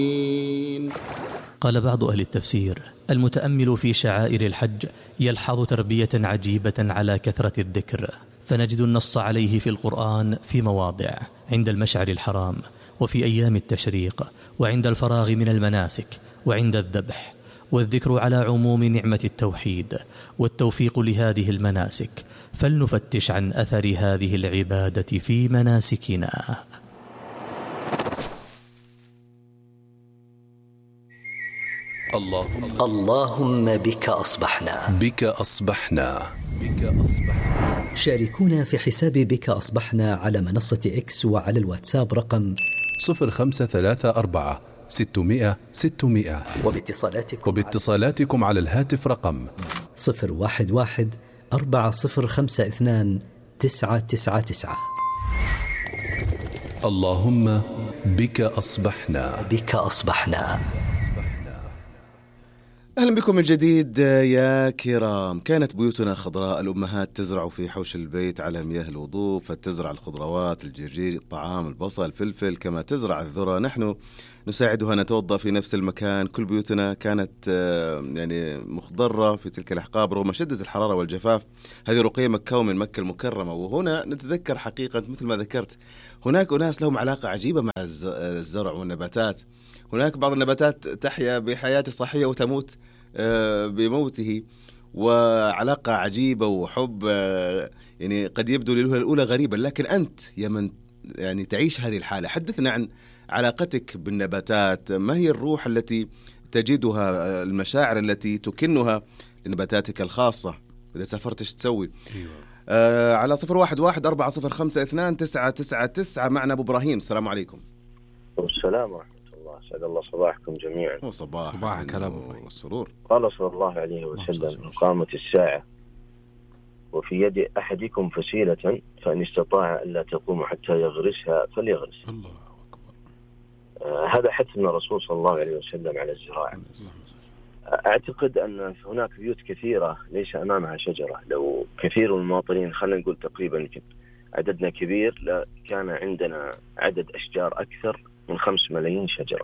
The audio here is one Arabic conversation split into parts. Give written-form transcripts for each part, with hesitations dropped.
قال بعض أهل التفسير: المتأمل في شعائر الحج يلحظ تربية عجيبة على كثرة الذكر، فنجد النص عليه في القرآن في مواضع: عند المشعر الحرام، وفي أيام التشريق، وعند الفراغ من المناسك، وعند الذبح، والذكر على عموم نعمة التوحيد والتوفيق لهذه المناسك. فلنفتش عن أثر هذه العبادة في مناسكنا. اللهم بك أصبحنا. بك أصبحنا. شاركونا في حساب بك أصبحنا على منصة إكس وعلى الواتساب رقم 0534 600 600، وباتصالاتكم على الهاتف رقم 011 4052 999. اللهم بك أصبحنا. بك أصبحنا. أهلا بكم من جديد يا كرام. كانت بيوتنا خضراء، الأمهات تزرع في حوش البيت على مياه الوضوء، فتزرع الخضروات، الجرجير، الطعام، البصل، الفلفل، كما تزرع الذرة. نحن نساعدها نتوضأ في نفس المكان. كل بيوتنا كانت يعني مخضرة في تلك الأحقاب رغم شدة الحرارة والجفاف. هذه رقية مكة من مكة المكرمة. وهنا نتذكر حقيقة مثل ما ذكرت، هناك أناس لهم علاقة عجيبة مع الزرع والنباتات. هناك بعض النباتات تحيا بحياة صحية وتموت بموته، وعلاقة عجيبة وحب يعني قد يبدو للوهلة الأولى غريبا، لكن أنت يا من يعني تعيش هذه الحالة، حدثنا عن علاقتك بالنباتات. ما هي الروح التي تجدها، المشاعر التي تكنها لنباتاتك الخاصة؟ إذا سافرت ايش تسوي؟ على 011 4052 999. معنا أبو إبراهيم. السلام عليكم. والسلام ورحمة الله. أسعد الله صباحكم جميعا. صباحك والسرور. قال صلى الله عليه وسلم: قامت الساعة وفي يد أحدكم فسيلة، فإن استطاع ألا تقوم حتى يغرسها فليغرس. الله أكبر. هذا حث من الرسول صلى الله عليه وسلم على الزراعة. أعتقد أن هناك بيوت كثيرة ليس أمامها شجرة. لو كثير من المواطنين، خلينا نقول تقريبا عددنا كبير، لا كان عندنا عدد أشجار أكثر من 5 ملايين شجرة.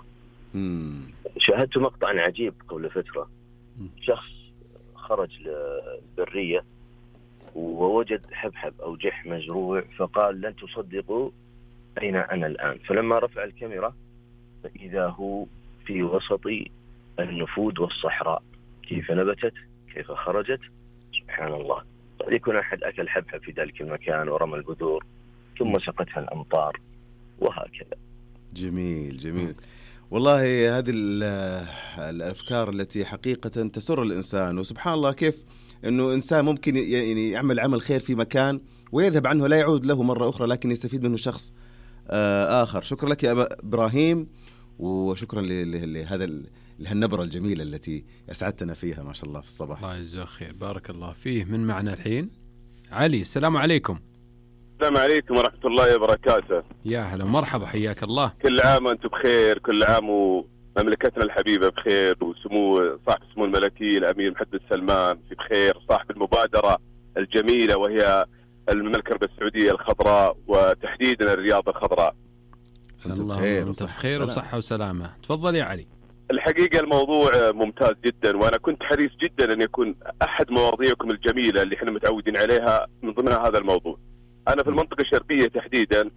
شاهدت مقطع عجيب قبل فترة. شخص خرج للبرية ووجد حبحب أو جح مزروع، فقال: لن تصدقوا أين أنا الآن. فلما رفع الكاميرا فإذا هو في وسط النفود والصحراء. كيف نبتت، كيف خرجت، سبحان الله. قد يكون أحد أكل حبحب في ذلك المكان ورمى البذور ثم سقتها الأمطار، وهكذا. جميل. والله هذه الأفكار التي حقيقة تسر الإنسان. وسبحان الله كيف أنه إنسان ممكن يعني يعمل عمل خير في مكان ويذهب عنه، لا يعود له مرة أخرى، لكن يستفيد منه شخص آخر. شكرا لك يا أبا إبراهيم، وشكرا لهذا النبرة الجميلة التي أسعدتنا فيها ما شاء الله في الصباح. الله يجزاه خير، بارك الله فيه. من معنا الحين علي. السلام عليكم. السلام عليكم ورحمة الله وبركاته. يا هلا مرحبا، حياك الله. كل عام وأنتم بخير، كل عام ومملكتنا الحبيبة بخير، وسمو صاحب السمو الملكي الأمير محمد بن سلمان في بخير، صاحب المبادرة الجميلة وهي المملكة السعودية الخضراء، وتحديدا الرياض الخضراء. الله بخير وصحة وسلامة. تفضل يا علي. الحقيقة الموضوع ممتاز جدا، وأنا كنت حريص جدا أن يكون أحد مواضيعكم الجميلة اللي احنا متعودين عليها من ضمنها هذا الموضوع. أنا في المنطقة الشرقية تحديدا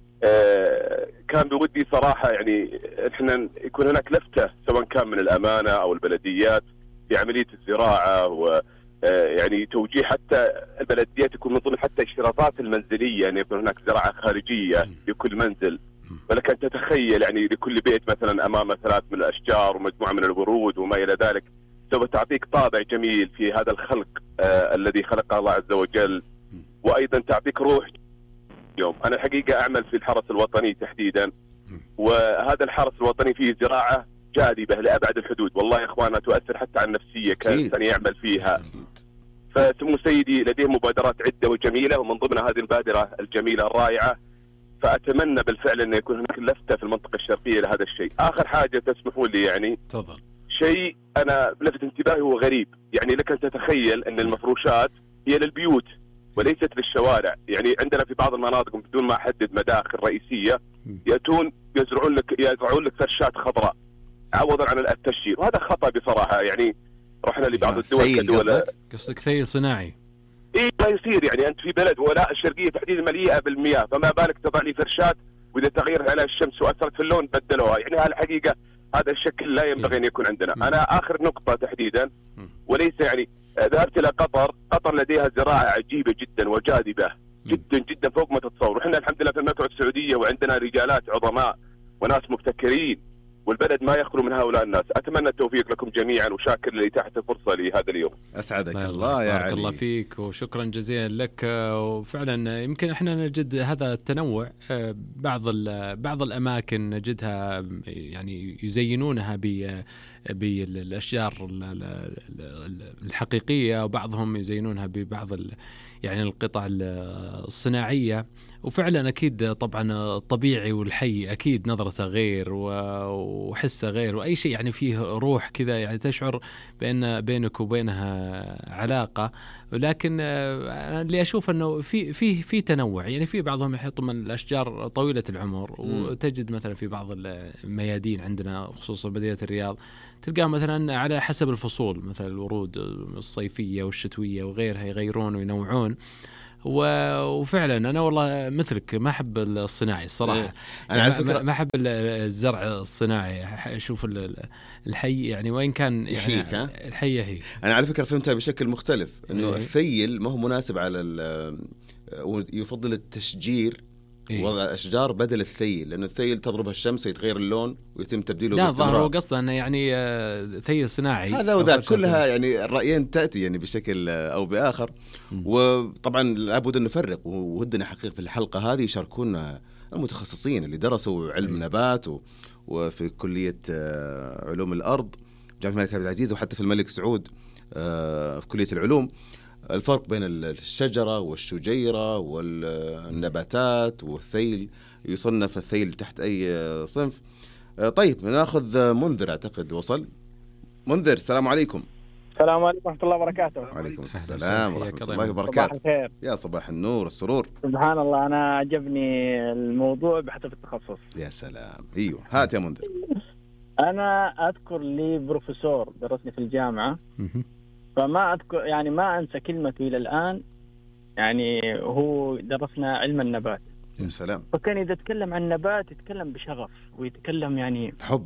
كان بودي صراحة يعني احنا يكون هناك لفتة، سواء كان من الأمانة أو البلديات في عملية الزراعة، ويعني توجيه حتى البلديات يكون من ضمن حتى اشتراطات المنزلية أن يكون هناك زراعة خارجية لكل منزل. ولك أن تتخيل يعني لكل بيت مثلا أمامه 3 من الأشجار ومجموعة من الورود وما إلى ذلك، سوف تعطيك طابع جميل في هذا الخلق الذي خلقه الله عز وجل، وأيضا تعطيك روح. يوم أنا الحقيقة أعمل في الحرس الوطني تحديدا، وهذا الحرس الوطني فيه زراعة جاذبة لأبعد الحدود. والله يا إخوانا تؤثر حتى على النفسية كإنسان يعمل فيها. فسمو سيدي لديه مبادرات عدة وجميلة، ومن ضمن هذه المبادرة الجميلة الرائعة، فأتمنى بالفعل أن يكون هناك لفتة في المنطقة الشرقية لهذا الشيء. آخر حاجة تسمحوا لي يعني تفضل. شيء أنا لفت انتباهي هو غريب، يعني لك أن تتخيل أن المفروشات هي للبيوت وليست للشوارع. يعني عندنا في بعض المناطق بدون ما أحدد مداخل رئيسية يأتون يزرعون لك فرشات خضراء. عوضا عن التشجير، وهذا خطأ بصراحة. يعني رحنا لبعض الدول كدول. قصدك ثيل صناعي؟ إيه ما يصير، يعني أنت في بلد ولا الشرقية تحديدا مليئة بالمياه، فما بالك تضع لي فرشات وإذا تغيرت على الشمس وأثرت في اللون بدلوها. يعني هالحقيقة هذا الشكل لا ينبغي أن يكون عندنا. أنا آخر نقطة تحديدا، وليس يعني ذهبت إلى قطر. قطر لديها زراعة عجيبة جدا وجاذبة جدا جدا فوق ما تتصور. وإحنا الحمد لله في المملكة السعودية وعندنا رجالات عظماء وناس مبتكرين، والبلد ما يخلو من هؤلاء الناس. أتمنى التوفيق لكم جميعا، وشاكر لإتاحة الفرصة لهذا اليوم. أسعدك الله يا علي. بارك الله فيك وشكرا جزيلا لك. وفعلا يمكن احنا نجد هذا التنوع. بعض الأماكن نجدها يعني يزينونها بالأشجار الحقيقية، وبعضهم يزينونها ببعض يعني القطع الصناعية. وفعلا أكيد طبعا الطبيعي والحي أكيد نظرته غير وحسه غير، وأي شيء يعني فيه روح كذا، يعني تشعر بأن بينك وبينها علاقة. ولكن اللي أشوف أنه في تنوع، يعني في بعضهم يحطوا من الأشجار طويلة العمر، وتجد مثلا في بعض الميادين عندنا خصوصا مدينة الرياض تلقاه مثلا على حسب الفصول، مثلا الورود الصيفية والشتوية وغيرها يغيرون وينوعون. وفعلا أنا والله مثلك ما أحب الصناعي الصراحة. أنا على فكرة ما أحب الزرع الصناعي، أشوف الحي يعني وين كان يعني الحي هي. أنا على فكرة فهمتها بشكل مختلف، إنه الثيل ما هو مناسب على يفضل التشجير، وضع أشجار بدل الثيل، لأن الثيل تضربها الشمس يتغير اللون ويتم تبديله باستمرار. لا ظهره قصده أنه يعني ثيل صناعي هذا وذاك كلها يعني الرأيين تأتي يعني بشكل أو بآخر. وطبعا لابد أن نفرق، وودنا حقيقة في الحلقة هذه يشاركونا المتخصصين اللي درسوا علم نبات وفي كلية علوم الأرض جامعة الملك عبد العزيز، وحتى في الملك سعود في كلية العلوم، الفرق بين الشجرة والشجيرة والنباتات والثيل. يصنف الثيل تحت أي صنف. طيب نأخذ منذر، أعتقد وصل. منذر السلام عليكم. السلام عليكم ورحمة الله وبركاته. وعليكم السلام ورحمة الله وبركاته. صباح الخير. يا صباح النور السرور. سبحان الله، أنا عجبني الموضوع بحسب التخصص. يا سلام. ايوه هات يا منذر. أنا أذكر لي بروفيسور درسني في الجامعة، فما أذكر يعني ما أنسى كلمته إلى الآن. يعني هو درسنا علم النبات. يا سلام. فكان إذا يتكلم عن نبات يتكلم بشغف ويتكلم يعني بحب.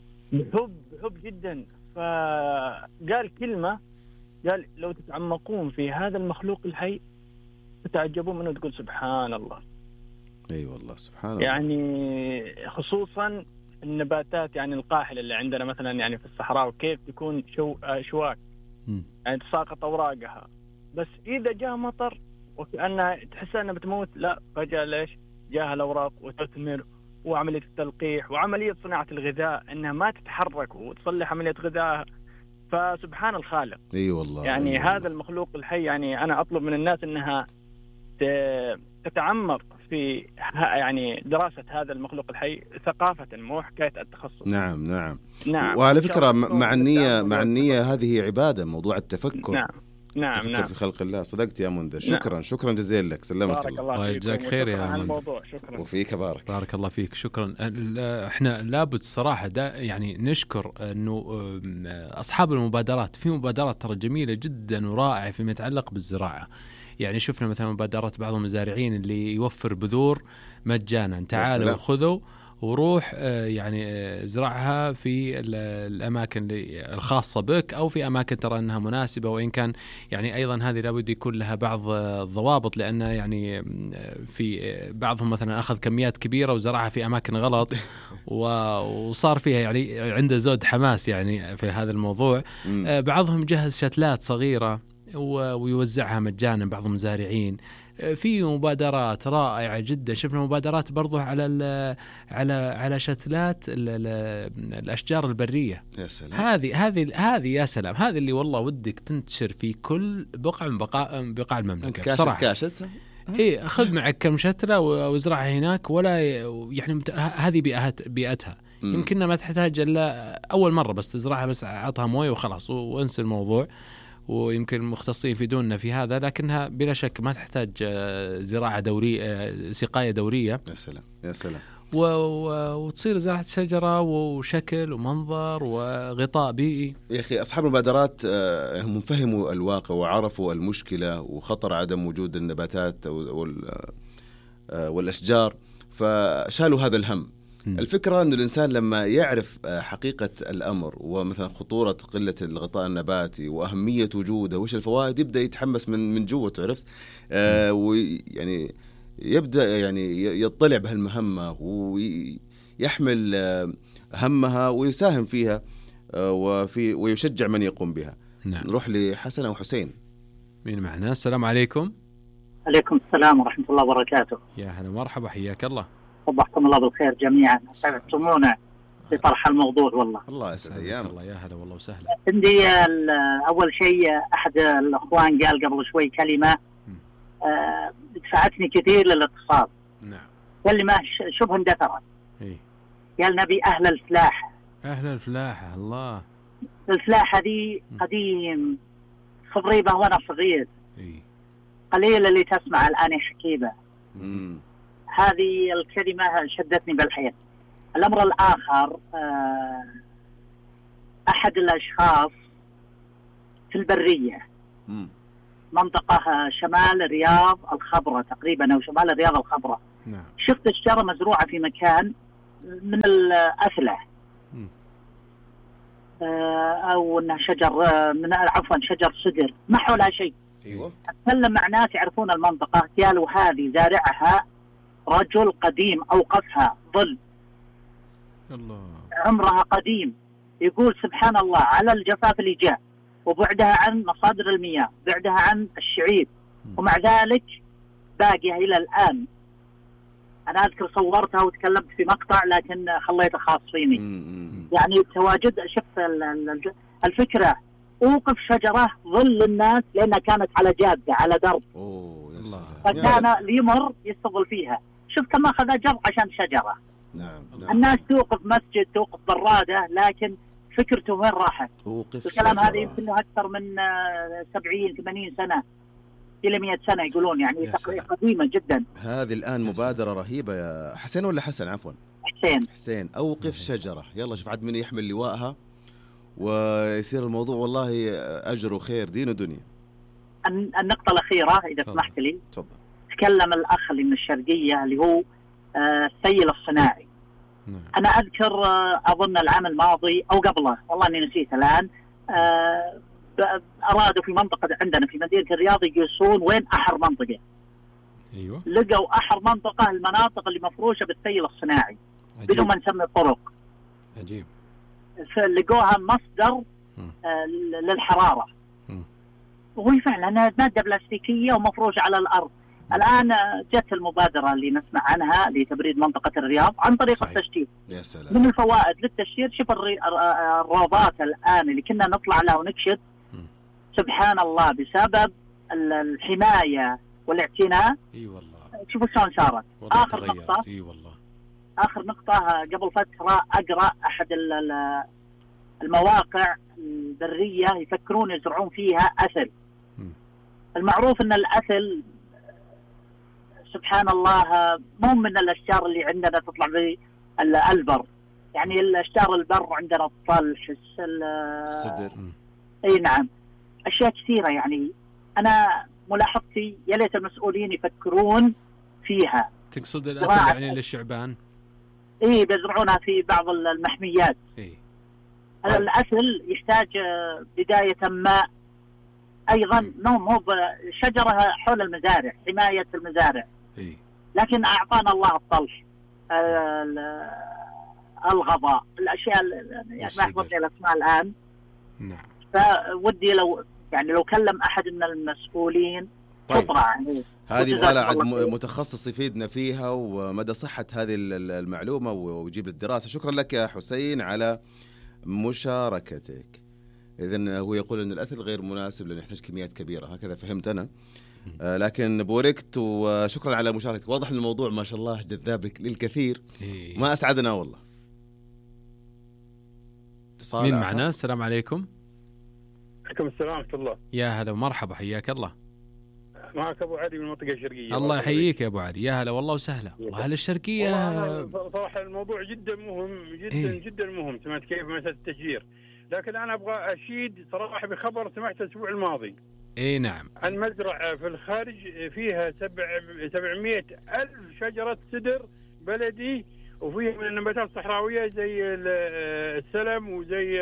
بحب جدا. فقال كلمة، قال لو تتعمقون في هذا المخلوق الحي تتعجبون منه، تقول سبحان الله. أي والله سبحان الله. يعني خصوصا النباتات يعني القاحلة اللي عندنا مثلا يعني في الصحراء، وكيف تكون شواك يعني تساقط أوراقها، بس إذا جاء مطر وكأنها تحس أنها بتموت، لا فجأة ليش جاءها الأوراق وتثمر، وعملية التلقيح وعملية صناعة الغذاء أنها ما تتحرك وتصلح عملية غذائها. فسبحان الخالق. اي والله. يعني هذا المخلوق الحي، يعني أنا أطلب من الناس أنها تتعمق في يعني دراسة هذا المخلوق الحي ثقافة، مو حكاية التخصص. نعم. وعلى فكرة مع النية هذه عبادة، موضوع التفكر. نعم في خلق الله. صدقت يا منذر. شكرا جزيلا لك. سلمك الله يجزاك خير يا الموضوع. شكرا. وفيك بارك الله فيك. شكرا. احنا لابد الصراحة يعني نشكر انه اصحاب المبادرات، في مبادرات ترى جميلة جدا ورائعة فيما يتعلق بالزراعة. يعني شفنا مثلا مبادرات بعض المزارعين اللي يوفر بذور مجانا، تعالوا خذوا وروح يعني زرعها في الأماكن الخاصة بك أو في أماكن ترى أنها مناسبة. وإن كان يعني أيضا هذه لابد يكون لها بعض الضوابط، لأن يعني في بعضهم مثلا أخذ كميات كبيرة وزرعها في أماكن غلط وصار فيها يعني عنده زود حماس يعني في هذا الموضوع. بعضهم جهز شتلات صغيرة ويوزعها مجانا بعض المزارعين. في مبادرات رائعة جدا. شفنا مبادرات برضو على شتلات الأشجار البرية. يا سلام. هذه يا سلام. هذه اللي والله ودك تنتشر في كل بقعة من بقاع المملكة صراحة. كاشتها إيه، أخذ معك كم شتلة وازرعها هناك، ولا يعني هذه بيئتها. يمكننا ما تحتاج إلا أول مرة بس تزرعها، بس عطها موية وخلاص وانسى الموضوع. ويمكن المختصين يفيدوننا في هذا، لكنها بلا شك ما تحتاج زراعة دورية، سقاية دورية. يا سلام. وتصير زراعة الشجرة وشكل ومنظر وغطاء بيئي. يا أخي أصحاب المبادرات هم فهموا الواقع وعرفوا المشكلة وخطر عدم وجود النباتات والأشجار، فشالوا هذا الهم. الفكرة أن الإنسان لما يعرف حقيقة الأمر ومثلا خطورة قلة الغطاء النباتي وأهمية وجوده وش الفوائد، يبدأ يتحمس من جوة، عرفت؟ ويعني يبدأ يعني يطلع بهالمهمة ويحمل همها ويساهم فيها ويشجع من يقوم بها. نعم. نروح لحسن أو حسين. مين معنا؟ السلام عليكم. عليكم السلام ورحمة الله وبركاته. يا هلا مرحبا، حياك الله. صبحكم الله بالخير جميعا، سعدتمونا في طرح الموضوع والله. الله يسعد ايامك. الله يا هلا والله وسهلا. عندي اول شيء احد الاخوان قال قبل شوي كلمه دفعتني كثير للاتصال. نعم. كلمه شبه اندثرت. قال نبي اهل الفلاحه. اهل الفلاحه. الله. الفلاحه دي قديم خضريبه وانا صغير. قليل اللي تسمع الان يحكي بها. هذه الكلمة شدتني بالحيل. الأمر الآخر أحد الأشخاص في البرية منطقة شمال الرياض الخضراء تقريبا أو شمال الرياض الخضراء. نعم. شفت الشجرة مزروعة في مكان من الأثلة أو أنها شجر شجر صدر ما حولها شيء. أيوة. أتكلم مع ناس يعرفون المنطقة قالوا هذه زارعها رجل قديم أوقفها ظل. الله. عمرها قديم. يقول سبحان الله على الجفاف اللي جاء وبعدها عن مصادر المياه، بعدها عن الشعيب، ومع ذلك باقية إلى الآن. أنا أذكر صورتها وتكلمت في مقطع لكن خليته خاص فيني. يعني تواجد شفت الفكرة، أوقف شجرة ظل الناس لأنها كانت على جادة على درب. فكان اللي يمر يستظل فيها. شوف كم أخذ أجر عشان شجرة. نعم. الناس توقف مسجد توقف برادة، لكن فكرته وين راحت؟ الكلام هذا يمكن له أكثر من 70-80 سنة إلى 100 سنة يقولون، يعني قديمة جدا. هذه الآن مبادرة رهيبة يا حسين ولا حسن عفوا؟ حسين. أوقف شجرة. يلا شوف عاد من يحمل لواءها ويصير الموضوع والله أجر وخير دين ودنيا. النقطة الأخيرة إذا سمحت لي. تفضل. تكلم الأخ اللي من الشرقية اللي هو السيل الصناعي. أنا أذكر أظن العام الماضي أو قبله والله أني نسيت الآن، أرادوا في منطقة عندنا في مدينة الرياض يقيسون وين أحر منطقة. أيوة. لقوا أحر منطقة المناطق اللي مفروشة بالسيل الصناعي بدون ما نسمي الطرق. عجيب. لقوها مصدر للحرارة. وهي فعلا مادة بلاستيكية ومفروشة على الأرض. الآن جت المبادرة اللي نسمع عنها لتبريد منطقة الرياض عن طريق التشتير. يا سلام. من الفوائد للتشتير شوف الروضات الآن اللي كنا نطلع لها ونكشف سبحان الله بسبب الحماية والاعتناء. اي والله. شوفوا شلون صارت. آخر نقطة. اي والله. آخر نقطة قبل فترة أقرأ أحد المواقع البرية يفكرون يزرعون فيها أثل. المعروف أن الأثل سبحان الله مو من الأشجار اللي عندنا تطلع بالبر، يعني الأشجار البر عندنا الطلح الصدر. أي نعم، أشياء كثيرة. يعني أنا ملاحظتي يا ليت المسؤولين يفكرون فيها. تقصد الأثل يعني للشعبان؟ إيه بيزرعونها في بعض المحميات. إيه. الأثل يحتاج بداية ماء أيضا، مو شجرة حول المزارع، حماية المزارع. إيه. لكن أعطانا الله الطلح، الغضاء، الأشياء يعني ما أحفظ الأسماء الآن. نعم. فودي لو كلم أحد من المسؤولين. طيب. يعني هذه يبغى عاد متخصص يفيدنا فيها ومدى صحة هذه المعلومة ويجيب للدراسة. شكرا لك يا حسين على مشاركتك. إذن هو يقول أن الأثل غير مناسب لأنه يحتاج كميات كبيرة، هكذا فهمت أنا. لكن بوركت وشكرا على مشاركتك. واضح أن الموضوع ما شاء الله جذاب للكثير. ما أسعدنا والله. مين معنا؟ السلام عليكم. عليكم السلام ورحمة الله. يا هلا ومرحبا، حياك الله. معك أبو علي من المنطقة الشرقية. الله يحييك يا أبو علي، يا هلا والله وسهلا. والله أهل الشرقية صراحة الموضوع جدا مهم جدا جدا مهم. سمعت كيف مسألة التشجير، لكن أنا أبغى أشيد صراحة بخبر سمعت الأسبوع الماضي. اي نعم. عن مزرعة في الخارج فيها 700 ألف شجرة سدر بلدي، وفيها من النباتات الصحراوية زي السلم وزي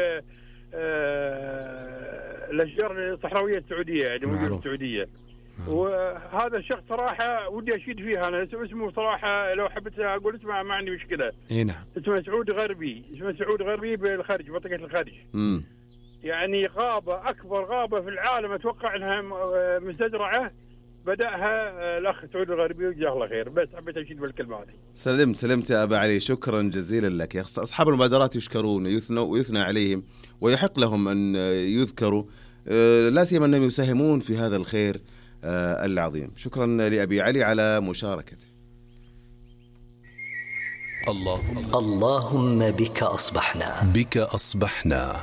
الأشجار الصحراوية السعودية يعني موجودة السعودية. وهذا الشخص صراحة ودي أشيد فيها أنا، اسمه صراحة لو حبيت أقول اسمه ما عندي مشكلة. اي نعم. اسمه سعود غربي بالخارج، منطقة الخارج. يعني غابة، أكبر غابة في العالم أتوقع أنها مستزرعة، بدأها الأخ سعود الغربي وجزاه الله خير. بس حبيت أشيد بالكلمة هذه. سلمت يا أبا علي، شكرا جزيلا لك. يا أصحاب المبادرات يشكرون ويثنى عليهم ويحق لهم أن يذكروا، لا سيما أنهم يساهمون في هذا الخير العظيم. شكرا لأبي علي على مشاركته. اللهم بك أصبحنا. بك أصبحنا.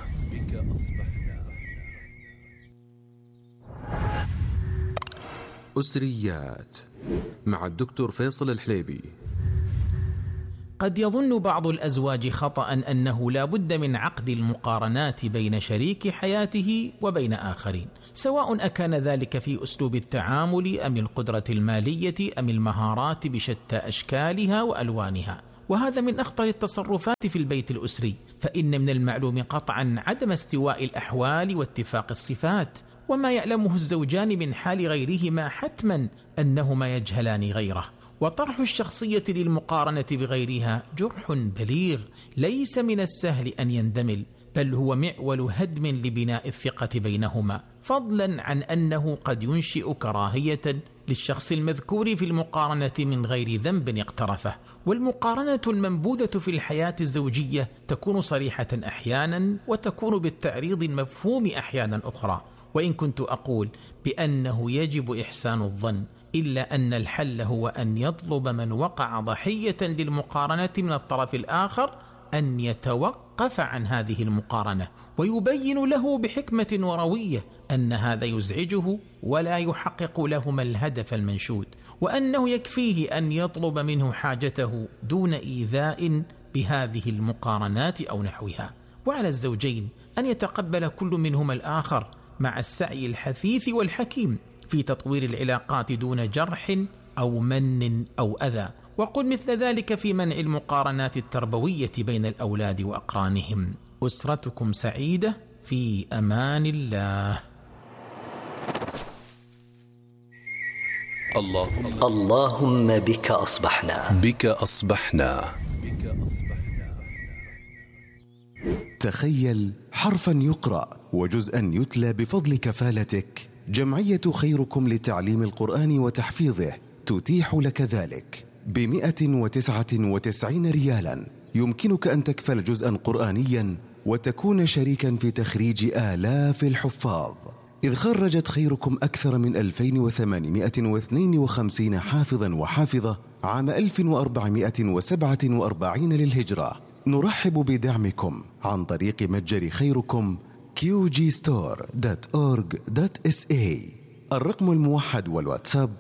أسريات مع الدكتور فيصل الحليبي. قد يظن بعض الأزواج خطأ أنه لا بد من عقد المقارنات بين شريك حياته وبين آخرين، سواء أكان ذلك في أسلوب التعامل أم القدرة المالية أم المهارات بشتى أشكالها وألوانها. وهذا من أخطر التصرفات في البيت الأسري، فإن من المعلوم قطعا عدم استواء الأحوال واتفاق الصفات، وما يعلمه الزوجان من حال غيرهما حتما أنهما يجهلان غيره. وطرح الشخصية للمقارنة بغيرها جرح بليغ ليس من السهل أن يندمل، بل هو معول هدم لبناء الثقة بينهما، فضلا عن أنه قد ينشئ كراهية للشخص المذكور في المقارنة من غير ذنب اقترفه. والمقارنة المنبوذة في الحياة الزوجية تكون صريحة أحيانا، وتكون بالتعريض المفهوم أحيانا أخرى. وإن كنت أقول بأنه يجب إحسان الظن، إلا أن الحل هو أن يطلب من وقع ضحية للمقارنة من الطرف الآخر أن يتوقف عن هذه المقارنة، ويبين له بحكمة وروية أن هذا يزعجه ولا يحقق لهما الهدف المنشود، وأنه يكفيه أن يطلب منه حاجته دون إيذاء بهذه المقارنات أو نحوها. وعلى الزوجين أن يتقبل كل منهما الآخر مع السعي الحثيث والحكيم في تطوير العلاقات دون جرح أو من أو أذى. وقل مثل ذلك في منع المقارنات التربوية بين الأولاد وأقرانهم. أسرتكم سعيدة، في أمان الله. اللهم بك أصبحنا. بك أصبحنا. تخيل حرفا يقرأ وجزءا يتلى بفضل كفالتك. جمعية خيركم لتعليم القرآن وتحفيظه تتيح لك ذلك ب199 ريالا. يمكنك أن تكفل جزءا قرآنيا وتكون شريكا في تخريج آلاف الحفاظ، إذ خرجت خيركم أكثر من 2852 حافظا وحافظة عام 1447 للهجرة. نرحب بدعمكم عن طريق متجر خيركم qgstore.org.sa. الرقم الموحد والواتساب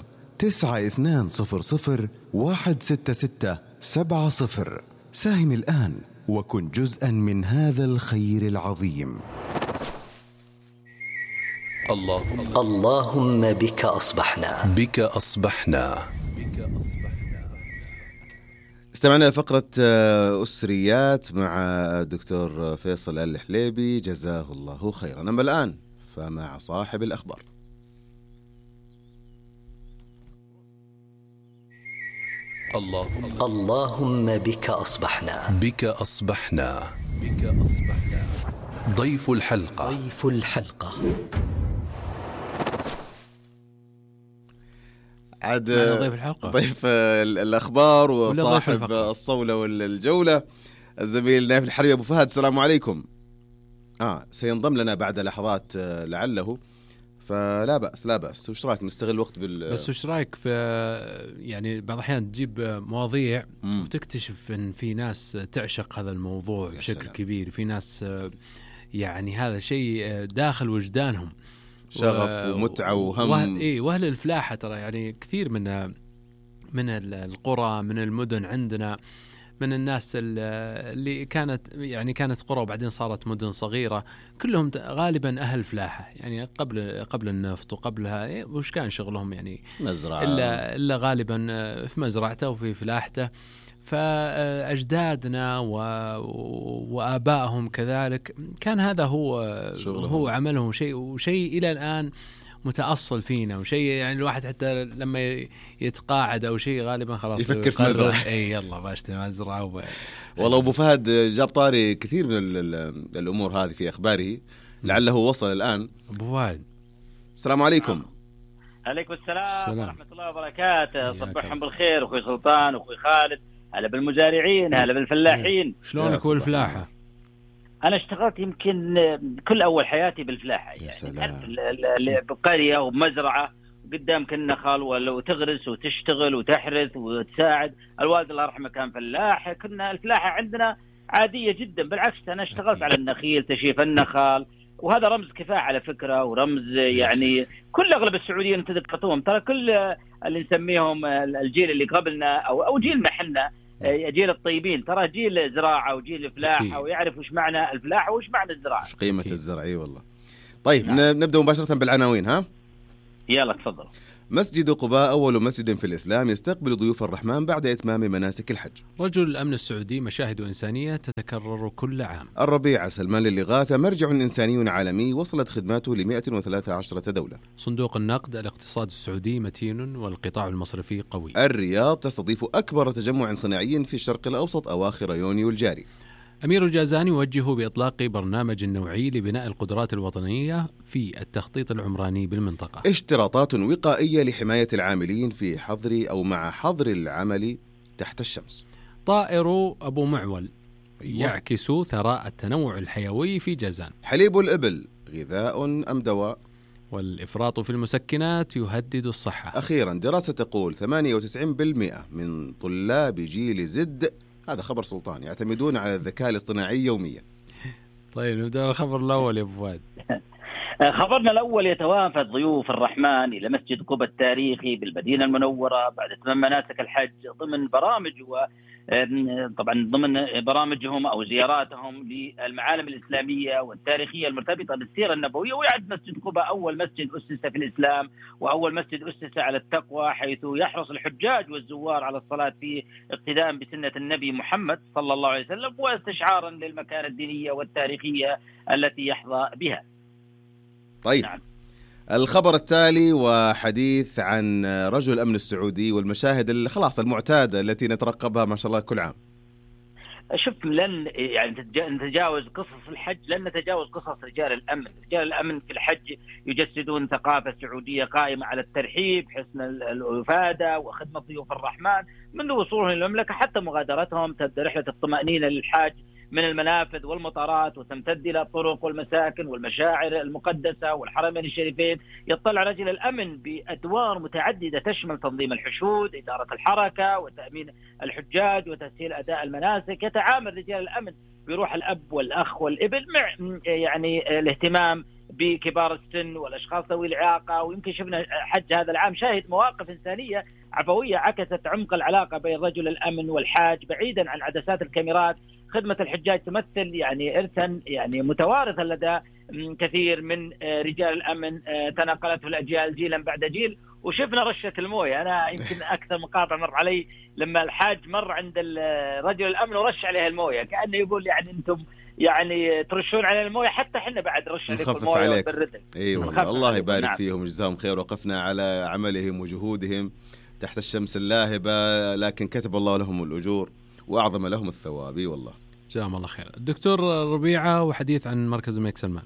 9200166770. ساهم الآن وكن جزءا من هذا الخير العظيم. اللهم بك أصبحنا. بك أصبحنا. استمعنا لفقرة أسريات مع الدكتور فيصل الحليبي جزاه الله خيرا. أما الآن فمع صاحب الأخبار. اللهم بك أصبحنا. بك أصبحنا. بك أصبحنا. ضيف الحلقة. ضيف الحلقة. عاد ضيف الحلقة، ضيف الأخبار وصاحب الصولة والجولة الزميل نايف الحربي أبو فهد. السلام عليكم. سينضم لنا بعد لحظات لعله، فلا بأس لا بأس. وش رأيك نستغل الوقت بس وش رأيك في يعني بعض الأحيان تجيب مواضيع وتكتشف أن في ناس تعشق هذا الموضوع بشكل كبير، في ناس يعني هذا شيء داخل وجدانهم، شغف ومتعة وهم. وأهل الفلاحة ترى يعني كثير من القرى من المدن عندنا، من الناس اللي كانت قرى وبعدين صارت مدن صغيرة، كلهم غالبا أهل فلاحة. يعني قبل النفط وقبلها وش كان شغلهم؟ يعني مزرعة، إلا غالبا في مزرعته وفي فلاحته. فأجدادنا وآبائهم كذلك كان هذا هو عملهم، وشيء إلى الآن متأصل فينا، وشيء يعني الواحد حتى لما يتقاعد أو شيء غالبا خلاص يفكر في مزرعة. يلا باشتري مزرعة والله أبو فهد جاب طاري كثير من الأمور هذه في أخباره، لعله وصل الآن. أبو فهد، السلام عليكم. عليكم السلام ورحمة الله وبركاته. صبحهم بالخير أخوي سلطان وأخوي خالد. هلا بالمزارعين، هلا بالفلاحين. شلونك والفلاحة؟ أنا اشتغلت يمكن كل أول حياتي بالفلاحة، يعني بقرية وبمزرعة قدام كنا خال، ولو تغرس وتشتغل وتحرث وتساعد. الوالد الله يرحمه كان فلاح. كنا الفلاحة عندنا عادية جدا، بالعكس أنا اشتغلت على النخيل، تشييف النخال، وهذا رمز كفاح على فكرة، ورمز يعني كل أغلب السعوديين تذكرتهم. ترى كل اللي نسميهم الجيل اللي قبلنا أو جيلنا حنا، جيل الطيبين، ترى جيل زراعة وجيل فلاحة، ويعرف وش معنى الفلاحة وش معنى الزراعة، وش قيمة الزرع. اي والله. طيب نبدأ مباشرة بالعناوين. ها يلا تفضل. مسجد قباء أول مسجد في الإسلام يستقبل ضيوف الرحمن بعد إتمام مناسك الحج. رجل الأمن السعودي: مشاهد إنسانية تتكرر كل عام. الربيع: سلمان للإغاثة مرجع إنساني عالمي وصلت خدماته ل 113 دولة. صندوق النقد: الاقتصاد السعودي متين والقطاع المصرفي قوي. الرياض: تستضيف أكبر تجمع صناعي في الشرق الأوسط أواخر يونيو الجاري. أمير الجازان يوجه بإطلاق برنامج نوعي لبناء القدرات الوطنية في التخطيط العمراني بالمنطقة. اشتراطات وقائية لحماية العاملين في حظر أو مع حظر العمل تحت الشمس. طائر أبو معول يعكس ثراء التنوع الحيوي في جازان. حليب الإبل: غذاء أم دواء؟ والإفراط في المسكنات يهدد الصحة. أخيرا: دراسة تقول 98% من طلاب جيل زد، هذا خبر سلطان، يعتمدون على الذكاء الاصطناعي يوميا. طيب نبدأ الخبر الأول يا أبو فهد. خبرنا الأول: يتوافد ضيوف الرحمن إلى مسجد قباء التاريخي بالمدينة المنورة بعد إتمام مناسك الحج ضمن برامج طبعا ضمن برامجهم أو زياراتهم للمعالم الإسلامية والتاريخية المرتبطة بالسيرة النبوية. ويعد مسجد قباء أول مسجد أسس في الإسلام وأول مسجد أسس على التقوى، حيث يحرص الحجاج والزوار على الصلاة فيه اقتداء بسنة النبي محمد صلى الله عليه وسلم، واستشعارا للمكانة الدينية والتاريخية التي يحظى بها. طيب نعم. الخبر التالي وحديث عن رجل الأمن السعودي والمشاهد خلاص المعتادة التي نترقبها ما شاء الله كل عام. شوف، لن يعني نتجاوز قصص الحج، لن نتجاوز قصص رجال الأمن. رجال الأمن في الحج يجسدون ثقافة سعودية قائمة على الترحيب، حسن الإفادة، وخدمة ضيوف الرحمن منذ وصولهم للمملكة حتى مغادرتهم. تبدأ رحلة الطمأنينة للحاج من المنافذ والمطارات وتمتد إلى الطرق والمساكن والمشاعر المقدسة والحرمين الشريفين. يطلع رجل الأمن بأدوار متعددة تشمل تنظيم الحشود، إدارة الحركة، وتأمين الحجاج، وتسهيل أداء المناسك. يتعامل رجال الأمن بروح الأب والأخ والابن مع يعني الاهتمام بكبار السن والأشخاص ذوي الإعاقة. ويمكن شفنا حج هذا العام شاهد مواقف إنسانية عفوية عكست عمق العلاقة بين رجل الأمن والحاج بعيدا عن عدسات الكاميرات. خدمة الحجاج تمثل يعني إرثا يعني متوارثا لدى كثير من رجال الأمن تناقلته الأجيال جيلا بعد جيل. وشفنا رشة الموية، أنا يمكن أكثر مقاطع مر علي لما الحاج مر عند رجل الأمن ورش عليها الموية، كأنه يقول يعني أنتم يعني ترشون على المويه، حتى احنا بعد رش عليكم المويه وبردها. ايوه الله يبارك نعم. فيهم وجزاهم خير، وقفنا على عملهم وجهودهم تحت الشمس اللاهبه، لكن كتب الله لهم الاجور واعظم لهم الثواب. والله جزاهم الله خير. الدكتور ربيعه، وحديث عن مركز الملك سلمان.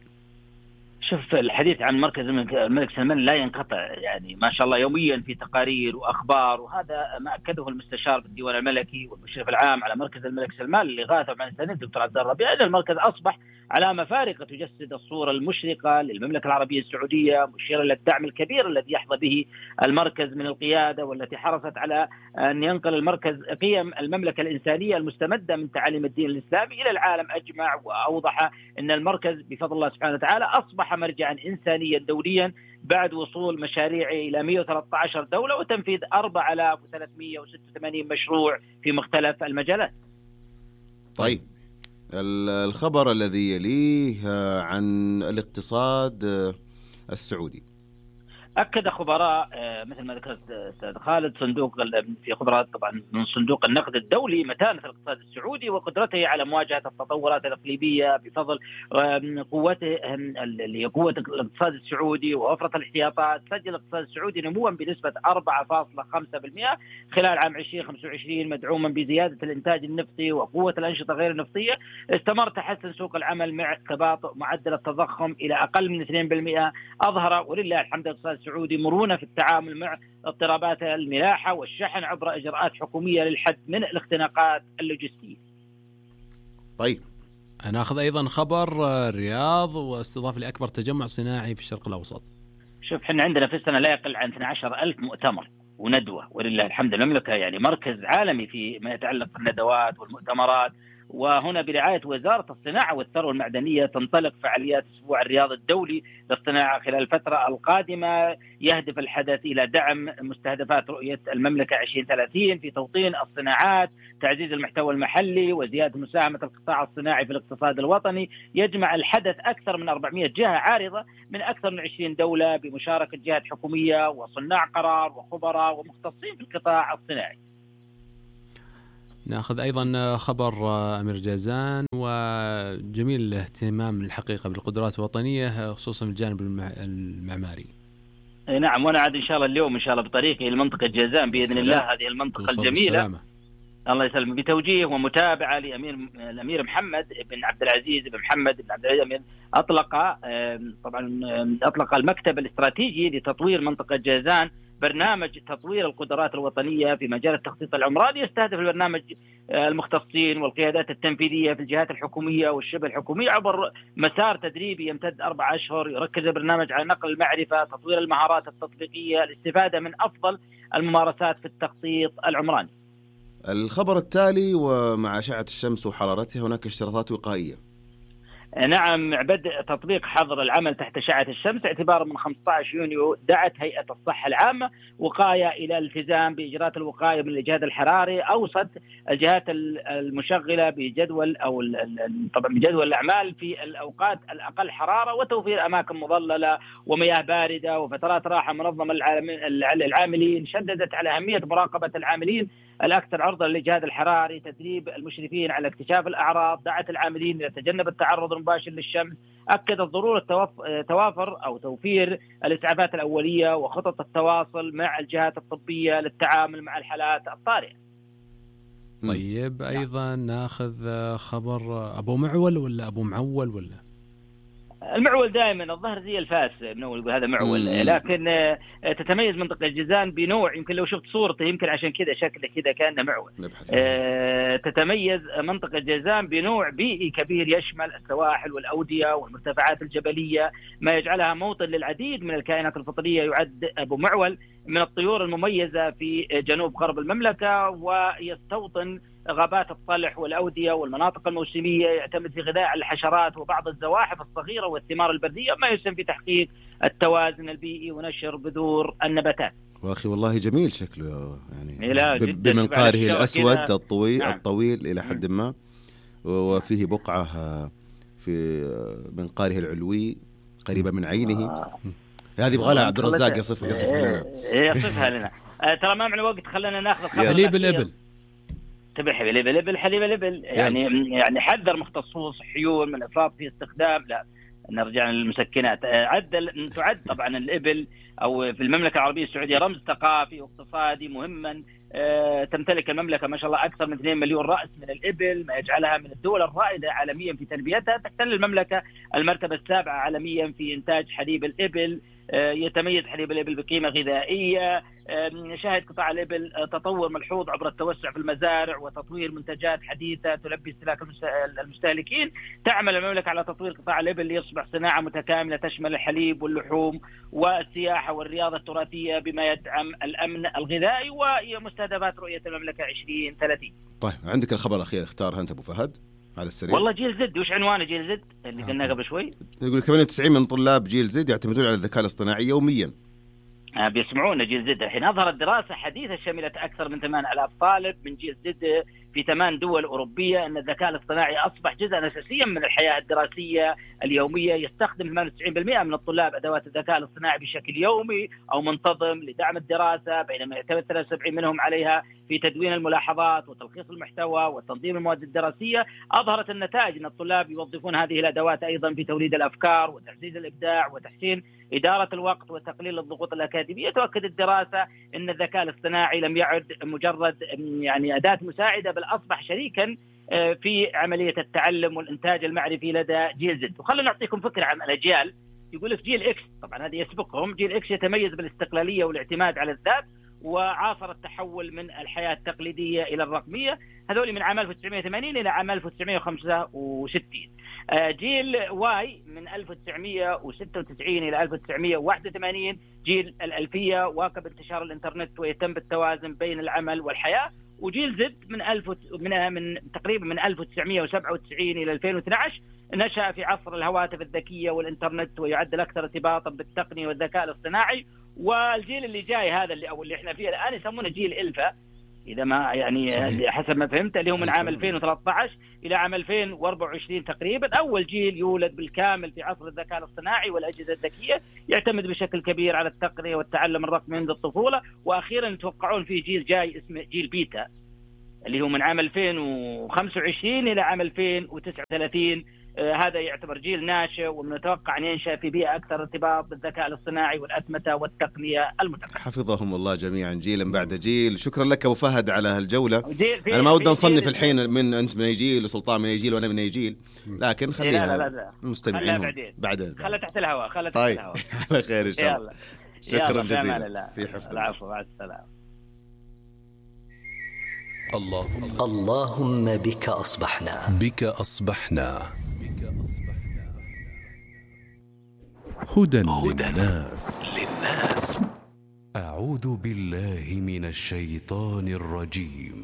شوف، الحديث عن مركز الملك سلمان لا ينقطع، يعني ما شاء الله يوميا في تقارير واخبار، وهذا ما اكده المستشار بالديوان الملكي والمشرف العام على مركز الملك سلمان للإغاثة مع الإنسانية الدكتور عبد الله الربيع. ان المركز اصبح علامة فارقة تجسد الصورة المشرقة للمملكة العربية السعودية، مشيرة للدعم الكبير الذي يحظى به المركز من القيادة، والتي حرصت على أن ينقل المركز قيم المملكة الإنسانية المستمدة من تعاليم الدين الإسلامي إلى العالم أجمع. وأوضح أن المركز بفضل الله سبحانه وتعالى أصبح مرجعا إنسانيا دوليا بعد وصول مشاريعه إلى 113 دولة وتنفيذ 4386 مشروع في مختلف المجالات. طيب الخبر الذي يليه عن الاقتصاد السعودي. أكد خبراء مثل ما ذكرت أستاذ خالد في خبراء طبعا من صندوق النقد الدولي متانة الاقتصاد السعودي وقدرته على مواجهة التطورات الإقليمية بفضل قوته قوة الاقتصاد السعودي ووفرة الاحتياطات. سجل الاقتصاد السعودي نموا بنسبة 4.5% خلال عام 2025 مدعوما بزيادة الإنتاج النفطي وقوة الأنشطة غير النفطية. استمر تحسن سوق العمل مع تباطؤ معدل التضخم إلى أقل من 2%. أظهر ولله الحمد الاقتصاد السعودي مرونة في التعامل مع اضطرابات الملاحة والشحن عبر إجراءات حكومية للحد من الاختناقات اللوجستية. طيب ناخذ أيضا خبر الرياض واستضافة لأكبر تجمع صناعي في الشرق الأوسط. شوف احنا عندنا في السنة لا يقل عن 12,000 مؤتمر وندوة ولله الحمد. المملكة يعني مركز عالمي في ما يتعلق بالندوات والمؤتمرات. وهنا برعاية وزارة الصناعة والثروة المعدنية تنطلق فعاليات أسبوع الرياض الدولي للصناعة خلال الفترة القادمة. يهدف الحدث إلى دعم مستهدفات رؤية المملكة 2030 في توطين الصناعات، تعزيز المحتوى المحلي وزيادة مساهمة القطاع الصناعي في الاقتصاد الوطني. يجمع الحدث أكثر من 400 جهة عارضة من أكثر من 20 دولة بمشاركة جهات حكومية وصناع قرار وخبراء ومختصين في القطاع الصناعي. ناخذ أيضا خبر أمير جازان وجميل الاهتمام الحقيقة بالقدرات الوطنية خصوصا الجانب المعماري. نعم، وأنا عاد إن شاء الله اليوم إن شاء الله بطريقي لمنطقة جازان بإذن الله، هذه المنطقة الجميلة الله يسلم، بتوجيه ومتابعة الأمير محمد بن عبد العزيز بن محمد بن عبد العزيز. أطلق المكتب الاستراتيجي لتطوير منطقة جازان برنامج تطوير القدرات الوطنية في مجال التخطيط العمراني. يستهدف البرنامج المختصين والقيادات التنفيذية في الجهات الحكومية والشبه الحكومية عبر مسار تدريبي يمتد 4 أشهر. يركز البرنامج على نقل المعرفة، تطوير المهارات التطبيقية، الاستفادة من أفضل الممارسات في التخطيط العمراني. الخبر التالي: ومع أشعة الشمس وحرارتها هناك اشتراطات وقائية. نعم، بدء تطبيق حظر العمل تحت أشعة الشمس اعتبارا من 15 يونيو. دعت هيئة الصحة العامة وقاية إلى الالتزام بإجراءات الوقاية من الإجهاد الحراري. أوصت الجهات المشغلة بجدول طبعا بجدول الأعمال في الأوقات الأقل حرارة وتوفير أماكن مظللة ومياه باردة وفترات راحة منظمة للعاملين. شددت على أهمية مراقبة العاملين الأكثر عرضة للإجهاد الحراري، تدريب المشرفين على اكتشاف الأعراض، دعت العاملين إلى تجنب التعرض المباشر للشمس. أكدت ضرورة توافر أو توفير الإسعافات الأولية وخطط التواصل مع الجهات الطبية للتعامل مع الحالات الطارئة. طيب أيضا ناخذ خبر أبو معول ولا أبو معول ولا؟ المعول دائما الظهر زي الفاس بنقول هذا معول، لكن تتميز منطقة جازان بنوع، يمكن لو شفت صورته يمكن عشان كذا شكله كذا كأنه معول. تتميز منطقة جازان بنوع بيئي كبير يشمل السواحل والأودية والمرتفعات الجبلية، ما يجعلها موطن للعديد من الكائنات الفطرية. يعد أبو معول من الطيور المميزة في جنوب غرب المملكة، ويستوطن غابات الطلح والأودية والمناطق الموسمية. يعتمد في غذاء الحشرات وبعض الزواحف الصغيرة والثمار البردية، ما يسهم في تحقيق التوازن البيئي ونشر بذور النباتات. واخي والله جميل شكله يعني بمنقاره الأسود الطويل إلى حد ما، وفيه بقعة في منقاره العلوي قريبة من عينه. هذه يبغى لها عبد الرزاق يصفها لنا. ترى ما معنا وقت، خلينا ناخذ حليب الإبل. تبع حليب الإبل يعني حذر مختصو صحيون من الإفراط في استخدام، لا نرجع للمسكنات. تعد طبعا الإبل أو في المملكة العربية السعودية رمز ثقافي واقتصادي مهما. تمتلك المملكة ما شاء الله أكثر من 2 مليون رأس من الإبل، ما يجعلها من الدول الرائدة عالميا في تربيتها. تحتل المملكة المرتبة 7 عالميا في إنتاج حليب الإبل. يتميز حليب الإبل بقيمة غذائية. شهد قطاع الإبل تطور ملحوظ عبر التوسع في المزارع وتطوير منتجات حديثة تلبي استهلاك المستهلكين. تعمل المملكة على تطوير قطاع الإبل ليصبح صناعة متكاملة تشمل الحليب واللحوم والسياحة والرياضة التراثية بما يدعم الأمن الغذائي ومستهدفات رؤية المملكة 2030. طيب عندك الخبر الأخير اختارها أنت أبو فهد على السريع. والله جيل زد، وش عنوانه جيل زد اللي قلنا قبل شوي؟ يقول 98 من طلاب جيل زد يعتمدون على الذكاء الاصطناعي يوميا. بيسمعونا جيل زد. الحين أظهرت دراسة حديثة شملت أكثر من 8000 طالب من جيل زد في 8 دول أوروبية أن الذكاء الاصطناعي أصبح جزءا أساسيا من الحياة الدراسية اليومية. يستخدم 98% من الطلاب أدوات الذكاء الاصطناعي بشكل يومي أو منتظم لدعم الدراسة، بينما يعتمد 73 منهم عليها في تدوين الملاحظات وتلخيص المحتوى وتنظيم المواد الدراسية. أظهرت النتائج أن الطلاب يوظفون هذه الأدوات أيضا في توليد الأفكار وتعزيز الإبداع وتحسين إدارة الوقت وتقليل الضغوط الأكاديمية. تؤكد الدراسة أن الذكاء الاصطناعي لم يعد مجرد أداة مساعدة، بل أصبح شريكا في عملية التعلم والإنتاج المعرفي لدى جيل زد. وخلنا نعطيكم فكرة عن الأجيال. يقول في جيل إكس، طبعا هذه يسبقهم، جيل إكس يتميز بالاستقلالية والاعتماد على الذات وعاصر التحول من الحياة التقليدية إلى الرقمية. هذول من عام 1980 إلى عام 1965. جيل واي من 1996 إلى 1981. جيل الألفية واكب انتشار الإنترنت ويتم بالتوازن بين العمل والحياة. وجيل زد من تقريبا من 1997 إلى 2012 نشأ في عصر الهواتف الذكية والإنترنت ويعد الأكثر ارتباطا بالتقنية والذكاء الاصطناعي. والجيل اللي جاي هذا اللي احنا فيه الآن يسمونه جيل إلفا، إذا ما حسب ما فهمت، اللي هو من عام 2013 إلى عام 2024 تقريبا. أول جيل يولد بالكامل في عصر الذكاء الاصطناعي والأجهزة الذكية، يعتمد بشكل كبير على التقنية والتعلم الرقمي منذ الطفولة. وأخيرا يتوقعون فيه جيل جاي اسمه جيل بيتا اللي هو من عام 2025 إلى عام 2039. هذا يعتبر جيل ناشئ ومن المتوقع أن ينشأ في بيئة أكثر ارتباط بالذكاء الاصطناعي والأتمتة والتقنية المتقدمة. حفظهم الله جميعا جيلا بعد جيل. شكرا لك أبو فهد على هالجولة. أنا ما ودي نصنف الحين من أنت من أي جيل وسلطان من أي جيل وأنا من أي جيل، لكن خليها المستمعين بعدين خلها تحت الهواء. طيب على خير إن شاء الله. شكرا جزيلا. في حفظ. العفو، مع السلامة. اللهم بك أصبحنا. بك أصبحنا. هدى للناس. أعوذ بالله من الشيطان الرجيم.